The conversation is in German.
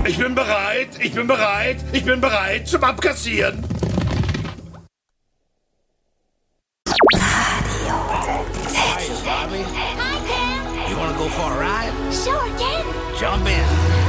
Ich bin bereit zum Abkassieren. Hi, Pam. You wanna go for a ride? Sure, Ken. Jump in.